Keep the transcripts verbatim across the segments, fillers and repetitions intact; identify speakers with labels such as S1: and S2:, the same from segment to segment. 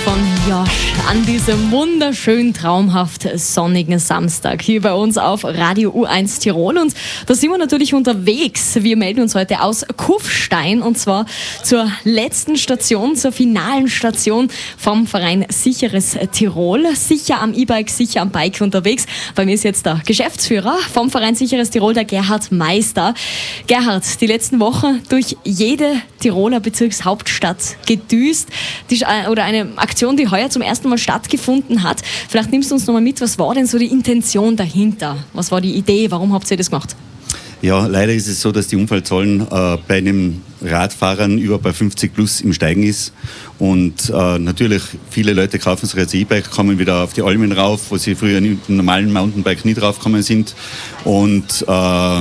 S1: von Josh an diesem wunderschönen, traumhaft sonnigen Samstag hier bei uns auf Radio U eins Tirol. Und da sind wir natürlich unterwegs. Wir melden uns heute aus Kufstein und zwar zur letzten Station, zur finalen Station vom Verein Sicheres Tirol. Sicher am E-Bike, sicher am Bike unterwegs. Bei mir ist jetzt der Geschäftsführer vom Verein Sicheres Tirol, der Gerhard Meister. Gerhard, die letzten Wochen durch jede Tiroler Bezirkshauptstadt gedüst. Die, oder eine Aktion, die heuer zum ersten Mal stattgefunden hat. Vielleicht nimmst du uns noch mal mit, was war denn so die Intention dahinter? Was war die Idee? Warum habt ihr das gemacht?
S2: Ja, leider ist es so, dass die Unfallzahlen äh, bei den Radfahrern über bei fünfzig plus im Steigen ist. Und äh, natürlich, viele Leute kaufen sich jetzt E-Bike, kommen wieder auf die Almen rauf, wo sie früher im normalen Mountainbike nie draufgekommen sind. Und äh,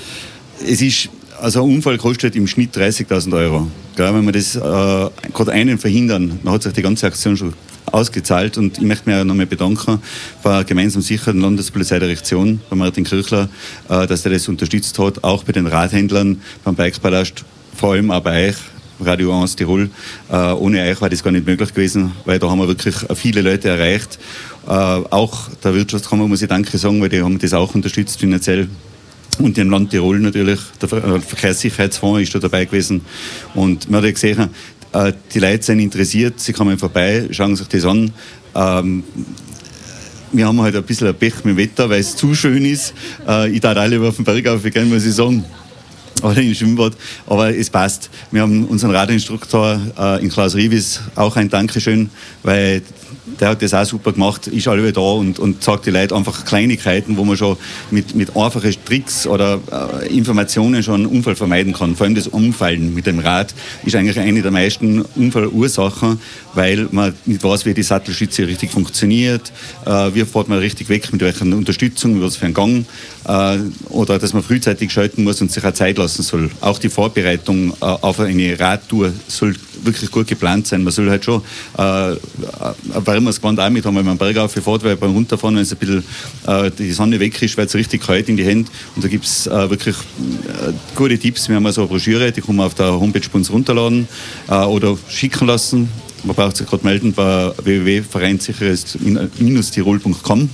S2: es ist, also ein Unfall kostet im Schnitt dreißigtausend Euro. Gell, wenn wir das äh, gerade einen verhindern, dann hat sich die ganze Aktion schon ausgezahlt. Und ich möchte mich auch noch mal bedanken bei Gemeinsam Sicher, der Landespolizei der Region, bei Martin Kirchler, äh, dass er das unterstützt hat, auch bei den Radhändlern, beim Bikepalast, vor allem auch bei euch, Radio eins Tirol. Äh, ohne euch war das gar nicht möglich gewesen, weil da haben wir wirklich viele Leute erreicht. Äh, auch der Wirtschaftskammer muss ich Danke sagen, weil die haben das auch unterstützt finanziell. Und dem Land Tirol natürlich, der Verkehrssicherheitsfonds ist da dabei gewesen. Und man hat ja gesehen, die Leute sind interessiert, sie kommen vorbei, schauen sich das an. Ähm, wir haben halt ein bisschen ein Pech mit dem Wetter, weil es zu schön ist. Äh, ich darf alle auf den Berg aufgehen, muss ich sagen. Oder im Schwimmbad. Aber es passt. Wir haben unseren Radinstruktor äh, in Klaus Rivis auch ein Dankeschön, weil der hat das auch super gemacht, ist alle da und, und sagt die Leute einfach Kleinigkeiten, wo man schon mit, mit einfachen Tricks oder äh, Informationen schon einen Unfall vermeiden kann. Vor allem das Umfallen mit dem Rad ist eigentlich eine der meisten Unfallursachen, weil man nicht weiß, wie die Sattelstütze richtig funktioniert, äh, wie fährt man richtig weg, mit welcher Unterstützung, was für einen Gang, äh, oder dass man frühzeitig schalten muss und sich auch Zeit lassen soll. Auch die Vorbereitung äh, auf eine Radtour soll wirklich gut geplant sein. Man soll halt schon äh, warmes Gewand auch mit haben, wenn man einen Berg auffährt, weil beim Runterfahren, wenn es ein bisschen äh, die Sonne weg ist, wird es richtig kalt in die Hände. Und da gibt es äh, wirklich äh, gute Tipps. Wir haben also eine Broschüre, die kann man auf der Homepage bei uns runterladen äh, oder schicken lassen. Man braucht sich gerade melden bei w w w punkt vereinsicheres tirol punkt com.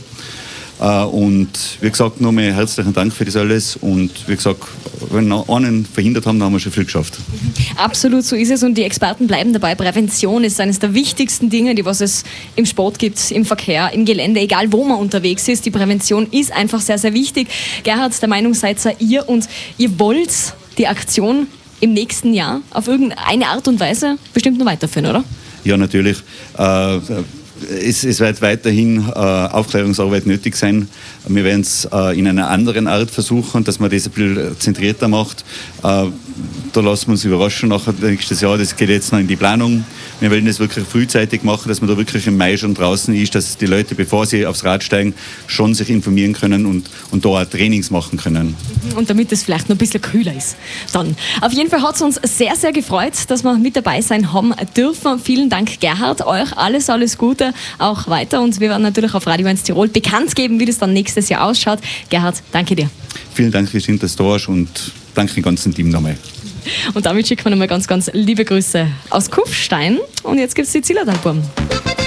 S2: Und wie gesagt, nochmal herzlichen Dank für das alles. Und wie gesagt, wenn wir einen verhindert haben, dann haben wir schon viel geschafft.
S1: Absolut, so ist es. Und die Experten bleiben dabei. Prävention ist eines der wichtigsten Dinge, die was es im Sport gibt, im Verkehr, im Gelände, egal wo man unterwegs ist. Die Prävention ist einfach sehr, sehr wichtig. Gerhard, der Meinung seid ihr und ihr wollt die Aktion im nächsten Jahr auf irgendeine Art und Weise bestimmt noch weiterführen, oder?
S2: Ja, natürlich. Äh, Es, es wird weiterhin äh, Aufklärungsarbeit nötig sein. Wir werden es äh, in einer anderen Art versuchen, dass man das ein bisschen zentrierter macht. Äh, da lassen wir uns überraschen nachher nächstes Jahr. Das geht jetzt noch in die Planung. Wir wollen das wirklich frühzeitig machen, dass man da wirklich im Mai schon draußen ist, dass die Leute, bevor sie aufs Rad steigen, schon sich informieren können und, und da auch Trainings machen können.
S1: Und damit es vielleicht noch ein bisschen kühler ist. Dann. Auf jeden Fall hat es uns sehr, sehr gefreut, dass wir mit dabei sein haben dürfen. Vielen Dank, Gerhard. Euch alles, alles Gute auch weiter. Und wir werden natürlich auf Radio eins Tirol bekannt geben, wie das dann nächstes Jahr ausschaut. Gerhard, danke dir.
S2: Vielen Dank, Christine, dass du da warst und danke dem ganzen Team nochmal.
S1: Und damit schicken wir nochmal ganz, ganz liebe Grüße aus Kufstein. Und jetzt gibt es die Zillertalburm.